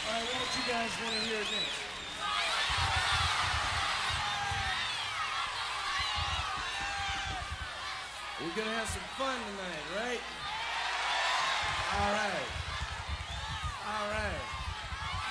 All right, what you guys want to hear next? We're gonna have some fun tonight, right?